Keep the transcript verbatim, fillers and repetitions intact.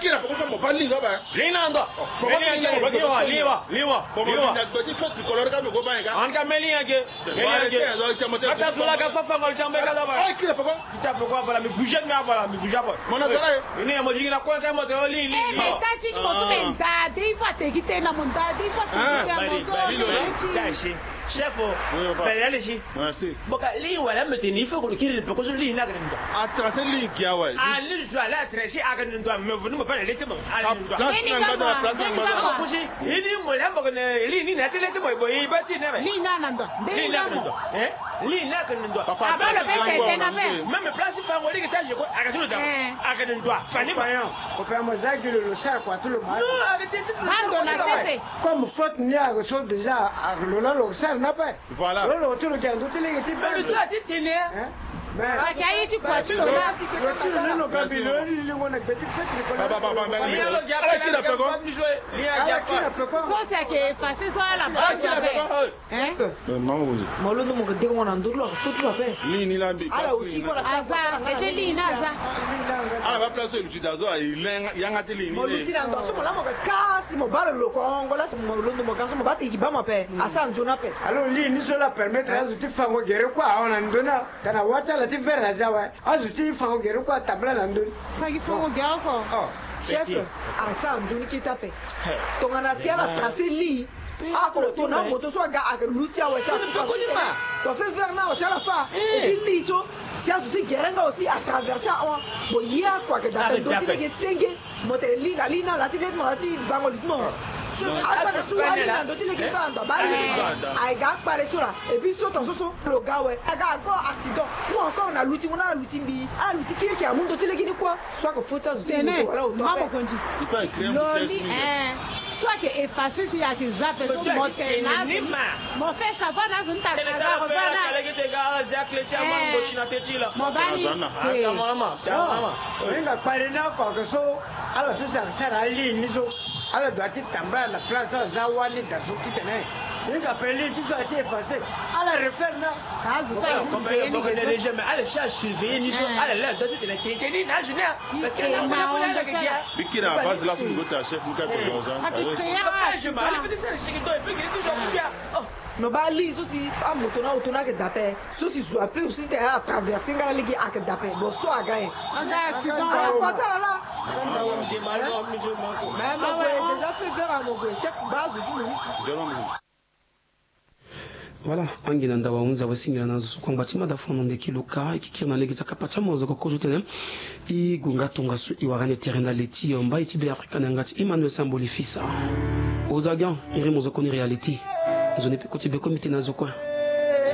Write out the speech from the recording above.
kira poko mo bali ga ba lina ndo melia ke liwa liwa liwa liwa na godi fait tricolore ka me go ba ga an ka melia ke melia ke ata sula ka fa fa ngol chambe ka ba ay kira poko kita poko bala mi bouger mi abala mi bouger ba mona zara ni mo jigina ko ka mo te li li eh mais ta chi mo ko menta dei fa te ki te na monta dei fa te ki mo so chef belle ali shi merci boka li wala mete ni fa ko kiri poko so li na ga ndo a tracer li kia wa a li so ala tracer aga ndo me vunu mo bale lete mo a ndo place na ga place na ga ko shi ili mo la mo ne li ni na tele te mo bo yi ba ti ne li na na ndo li na ndo eh li na ga ndo a ba le pe te na pe même place fa ngoli ke ta je ko aga tulu da aga ndo fani ba ko pe mo za ki le char kwa tout le mal non aga te te bando na tete comme faute ni aga so déjà a le la lo char na pa voilà lo tout le temps tout le qui mais toi tu t'es né mais aki ayi chi kwa chi lo la lo chi le no ka bi lo ni le wona petit fait ko la ba ba ba ba ni alo ja pa kira peko ni ja pa so c'est que effacer ça la ba ja pe hein maman vous malo no mo ke de wona ndur lo so tu pe ni ni la bi ala aussi ko la aza mete li na aza ala ba place lu chidazo ay yanga te li ni mo luti na ndo so mo la mo ka si mo ba lo ko ngola so mo lo mo ka so mo ba ti ba mo pe asa njuna pe alors li ni so la permettre azuti fango gere kwa ona ndona kana wata la ti vera zawa azuti fango gere kwa tabla na ndoni pagi fongo ga ko chef asa njuni kita pe to ngana sia la tracé li ako to na moto so ga aga luti awe sa to fe vers na o sa la fa et puis li so si azuti gerenga aussi à traverser on bo ya kwa ke da do ti ke senge motere li la li na la ti let mo ti bango litmo apa su ali na do ti le ke tanda ba ai ga pa le sura et puis so ton so so lo ga we aga go accident ou encore na luti na luti bi a luti ki ki amundo ti le gini kwa soit que faut ça azuti wala o to mama konji il peut écrire loli eh soit que effacer si ya ki zape so mo ke na mo fait ça va dans une table na ko fa na le ke ga za kle cha man bo shina te ti la mo ba ni ta mama ta mama venga pare na ko ke so ala tu sa sara li ni so ala do ati tamba la place za wani da so ti tene venga pele tu so ati effacé ala refaire na azu sa comme bon que les gens mais ala cha surveiller ni so ala la do ti te te ni na juna parce que la mona mona la ke dia bikira base la so go ta chef nous ka ko dans ati créa je m'allais peut-être ça c'est que toi et puis que toujours bien oh no ba li so si a moto na auto na ke dape so si zo ape aussi te a traverser ngala ligi a ke dape bo so aga e aga accident ala pata la je m'allais mi je m'ako mais ma ouais déjà fait vers à mon chef base du ministre voilà angina ndawa unza wasingira nazo kwamba chima da fono ndekiluka ikikirna legeza kapacha mozo ko kojutene I gunga tunga su iwarane terena leti omba itibe africaine ngati Emmanuel Samboli fisa ozagan iri mozo koni reality nzo ne pe kotibe komite nazo kwa